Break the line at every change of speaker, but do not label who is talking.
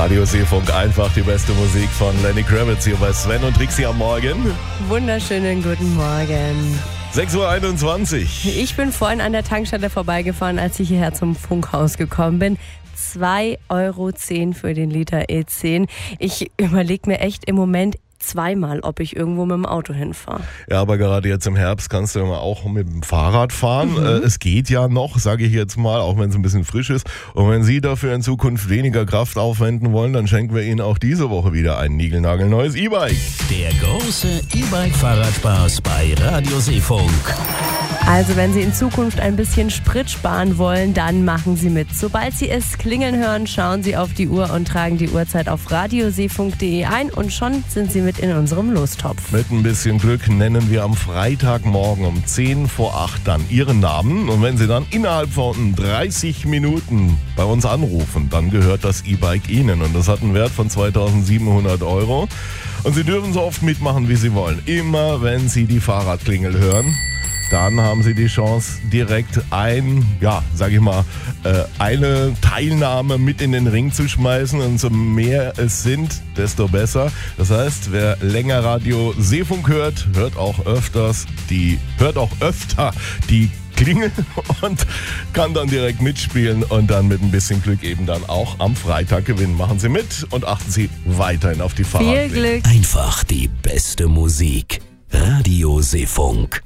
Radio Seefunk, einfach die beste Musik von Lenny Kravitz hier bei Sven und Trixie am Morgen.
Wunderschönen guten Morgen.
6:21 Uhr.
Ich bin vorhin an der Tankstelle vorbeigefahren, als ich hierher zum Funkhaus gekommen bin. 2,10 € für den Liter E10. Ich überlege mir echt im Moment zweimal, ob ich irgendwo mit dem Auto hinfahre.
Ja, aber gerade jetzt im Herbst kannst du immer auch mit dem Fahrrad fahren. Es geht ja noch, sage ich jetzt mal, auch wenn es ein bisschen frisch ist. Und wenn Sie dafür in Zukunft weniger Kraft aufwenden wollen, dann schenken wir Ihnen auch diese Woche wieder ein niegelnagelneues E-Bike.
Der große E-Bike-Fahrradspaß bei Radio Seefunk.
Also wenn Sie in Zukunft ein bisschen Sprit sparen wollen, dann machen Sie mit. Sobald Sie es klingeln hören, schauen Sie auf die Uhr und tragen die Uhrzeit auf radioseefunk.de ein und schon sind Sie mit in unserem Lostopf.
Mit ein bisschen Glück nennen wir am Freitagmorgen um 7:50 dann Ihren Namen. Und wenn Sie dann innerhalb von 30 Minuten bei uns anrufen, dann gehört das E-Bike Ihnen. Und das hat einen Wert von 2.700 €. Und Sie dürfen so oft mitmachen, wie Sie wollen. Immer wenn Sie die Fahrradklingel hören, dann haben Sie die Chance, direkt eine Teilnahme mit in den Ring zu schmeißen. Und so mehr es sind, desto besser. Das heißt, wer länger Radio Seefunk hört, hört auch öfter die Klingel und kann dann direkt mitspielen und dann mit ein bisschen Glück eben dann auch am Freitag gewinnen. Machen Sie mit und achten Sie weiterhin auf die
Viel
Fahrradwege.
Glück!
Einfach die beste Musik. Radio Seefunk.